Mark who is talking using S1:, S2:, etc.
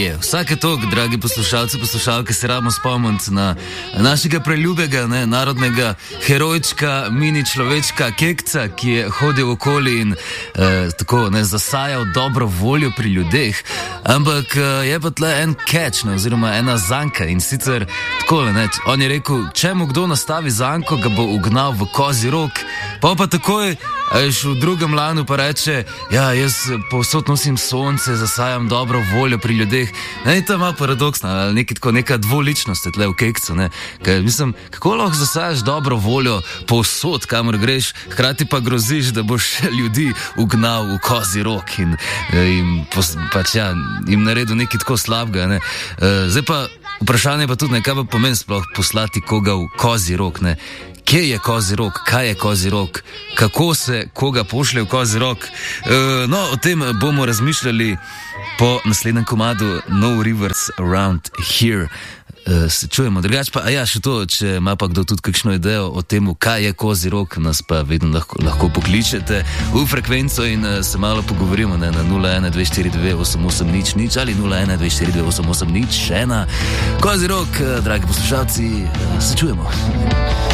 S1: je. Vsake toliko, dragi poslušalci, poslušalke, se rabimo spomniti na našega preljubega, narodnega herojčka, mini človečka Kekca, ki je hodil okoli in tako zasajal dobro voljo pri ljudeh. Ampak je pa tle en catch, oziroma ena zanka, in sicer takole, on je rekel, če mu kdo nastavi zanko, ga bo ugnal v kozji rok, pa takoj v drugem lanu pa reče, ja, jaz povsod nosim sonce, zasajam dobro voljo pri ljudeh. Je to malo paradoksno, ali neka dvoličnost je tle v Kekcu, mislim, kako lahko zasajaš dobro voljo povsod, kamor greš, hkrati pa groziš, da boš ljudi ugnal v kozji rok in jim naredil nekaj tako slabega, Zdaj pa vprašanje pa tudi, kaj pa pomeni sploh poslati koga v kozji rok, Kje je kozji rok, kaj je kozji rok, kako se koga pošlje v kozji rok? O tem bomo razmišljali po naslednjem komadu No Rivers Around Here. Se čujemo, drugače pa, še to, če ima pa kdo tudi kakšno idejo o tem, kaj je kozji rok, nas pa vedno lahko pokličete v frekvenco in se malo pogovorimo na 012422880 ali 012422880. Kozji rok, dragi poslušalci, se čujemo.